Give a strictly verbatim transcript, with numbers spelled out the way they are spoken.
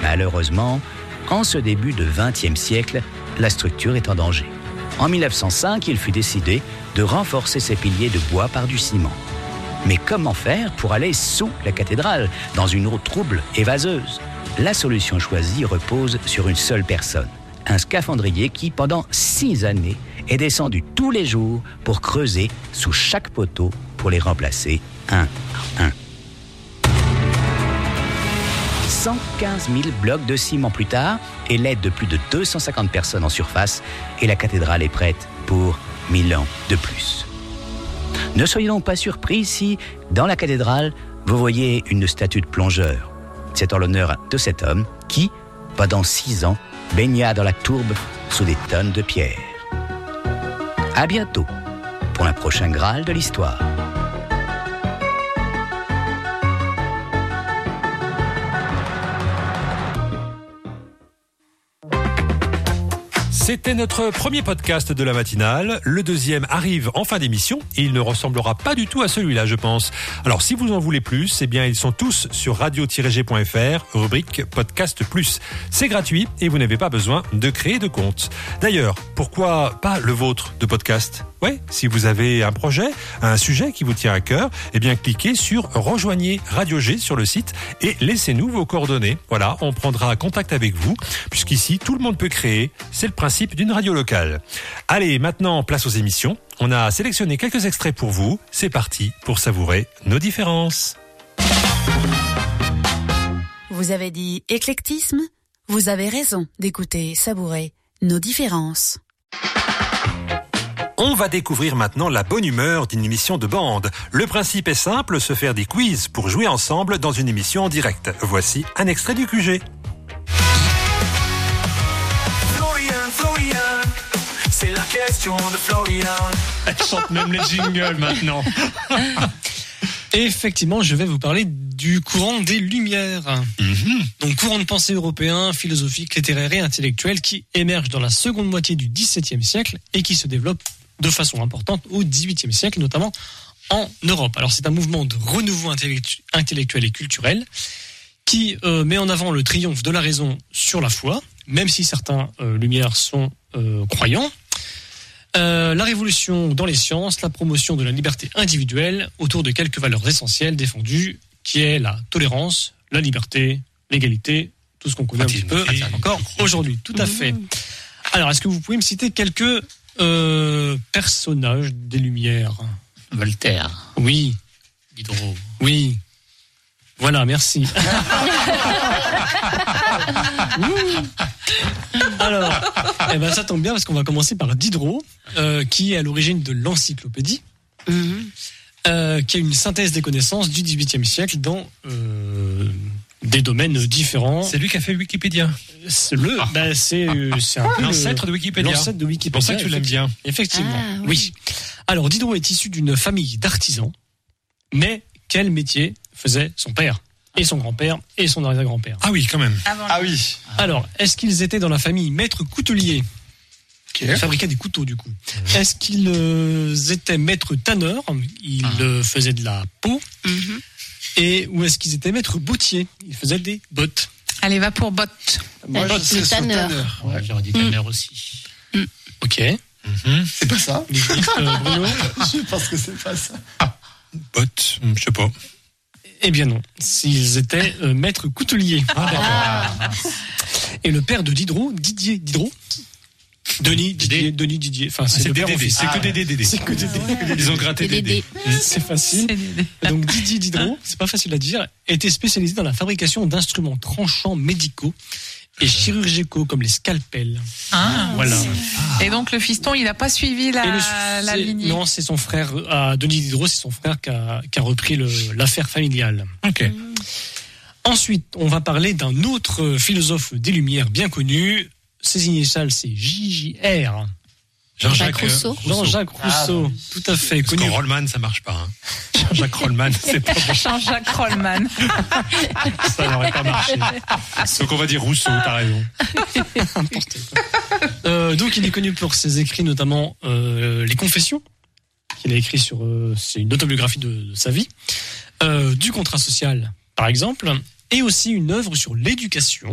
Malheureusement, en ce début de vingtième siècle, la structure est en danger. En mille neuf cent cinq, il fut décidé de renforcer ses piliers de bois par du ciment. Mais comment faire pour aller sous la cathédrale, dans une eau trouble et vaseuse ? La solution choisie repose sur une seule personne, un scaphandrier qui, pendant six années, est descendu tous les jours pour creuser sous chaque poteau pour les remplacer un à un. cent quinze mille blocs de ciment plus tard, et l'aide de plus de deux cent cinquante personnes en surface, et la cathédrale est prête pour mille ans de plus. Ne soyez donc pas surpris si, dans la cathédrale, vous voyez une statue de plongeur. C'est en l'honneur de cet homme qui, pendant six ans, baigna dans la tourbe sous des tonnes de pierres. À bientôt pour un prochain Graal de l'histoire. C'était notre premier podcast de la matinale. Le deuxième arrive en fin d'émission et il ne ressemblera pas du tout à celui-là, je pense. Alors, si vous en voulez plus, eh bien, ils sont tous sur radio tiret g point f r, rubrique Podcast Plus. C'est gratuit et vous n'avez pas besoin de créer de compte. D'ailleurs, pourquoi pas le vôtre de podcast ? Ouais, si vous avez un projet, un sujet qui vous tient à cœur, eh bien, cliquez sur Rejoignez Radio G sur le site et laissez-nous vos coordonnées. Voilà, on prendra contact avec vous, puisqu'ici, tout le monde peut créer. C'est le principe d'une radio locale. Allez, maintenant, place aux émissions. On a sélectionné quelques extraits pour vous. C'est parti pour savourer nos différences. Vous avez dit éclectisme ? Vous avez raison d'écouter, savourer nos différences. On va découvrir maintenant la bonne humeur d'une émission de bande. Le principe est simple, se faire des quiz pour jouer ensemble dans une émission en direct. Voici un extrait du Q G. Florian, Florian, c'est la question de Florian. Elle chante même les jingles maintenant. Effectivement, je vais vous parler du courant des Lumières. Mm-hmm. Donc, courant de pensée européen, philosophique, littéraire et intellectuel qui émerge dans la seconde moitié du dix-septième siècle et qui se développe de façon importante au dix-huitième siècle, notamment en Europe. Alors, c'est un mouvement de renouveau intellectu- intellectuel et culturel qui euh, met en avant le triomphe de la raison sur la foi, même si certains euh, Lumières sont euh, croyants. Euh, la révolution dans les sciences, la promotion de la liberté individuelle autour de quelques valeurs essentielles défendues, qui est la tolérance, la liberté, l'égalité, tout ce qu'on connaît un petit peu encore aujourd'hui. Tout à fait. Alors, est-ce que vous pouvez me citer quelques euh, personnages des Lumières ? Voltaire. Oui. Diderot. Oui. Voilà, merci. Alors, eh ben, ça tombe bien parce qu'on va commencer par Diderot, euh, qui est à l'origine de l'encyclopédie, mm-hmm. euh, qui est une synthèse des connaissances du dix-huitième siècle dans euh, des domaines différents. C'est lui qui a fait Wikipédia. C'est le, ah. ben, c'est, c'est un peu l'ancêtre le, de Wikipédia. L'ancêtre de Wikipédia. C'est pour ça que tu l'aimes bien. Effectivement. Ah, oui. oui. Alors, Diderot est issu d'une famille d'artisans, mais quel métier faisait son père et son grand-père et son arrière-grand-père? Ah oui, quand même. Avant ah oui. Alors, est-ce qu'ils étaient dans la famille maître coutelier? Okay. Ils fabriquaient des couteaux, du coup. Mmh. Est-ce qu'ils euh, étaient maîtres tanneurs? Ils ah. euh, faisaient de la peau. Mmh. Et ou est-ce qu'ils étaient maîtres bottiers? Ils faisaient des bottes. Allez, va pour bottes. Moi, je suis tanneur. tanneur. Ouais, j'aurais dit tanneur mmh. aussi. Mmh. Ok. Mmh. C'est pas ça. euh, Bruno Je pense que c'est pas ça. Ah. Bottes, je sais pas. Eh bien non, s'ils étaient euh, maîtres couteliers. Ah, d'accord. Ah. Et le père de Diderot, Didier Diderot, Denis Didier, Denis Didier. Enfin, c'est, ah, c'est le des père Dédé, c'est que des Dédé. C'est que des Dédé. Ils ont gratté des Dédé. C'est facile. C'est Donc Didier Diderot, c'est pas facile à dire, était spécialisé dans la fabrication d'instruments tranchants médicaux et chirurgicaux comme les scalpels. Ah, voilà. Et donc le fiston, il n'a pas suivi la, le, la lignée. Non, c'est son frère, à Denis Diderot, c'est son frère qui a, qui a repris le, l'affaire familiale. Ok. Mmh. Ensuite, on va parler d'un autre philosophe des Lumières bien connu. Ses initiales, c'est J J R. Jean-Jacques Rousseau. Jean-Jacques Rousseau, ah, tout à fait. Parce connu. que Rollman, ça marche pas. Hein. Jean-Jacques Rollman, c'est pas bon. Jean-Jacques Rollman. Ça n'aurait pas marché. Donc on va dire Rousseau, t'as raison. euh, donc il est connu pour ses écrits, notamment euh, les Confessions, qu'il a écrit sur, euh, c'est une autobiographie de, de sa vie, euh, du contrat social, par exemple, et aussi une œuvre sur l'éducation.